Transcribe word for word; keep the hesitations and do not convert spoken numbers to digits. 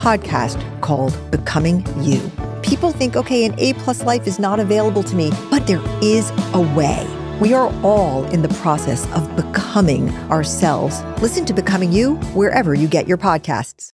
podcast called Becoming You. People think, okay, an A-plus life is not available to me, but there is a way. We are all in the process of becoming ourselves. Listen to Becoming You wherever you get your podcasts.